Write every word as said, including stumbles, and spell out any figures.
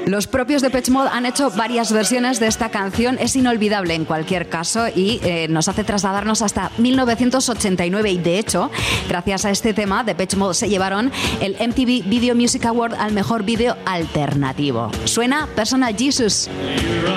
Los propios Depeche Mode han hecho varias versiones de esta canción. Es inolvidable en cualquier caso y eh, nos hace trasladarnos hasta mil novecientos ochenta y nueve y de hecho, gracias a este tema, Depeche Mode se llevaron el M T V Video Music Award al mejor vídeo alternativo. Suena Personal Jesus.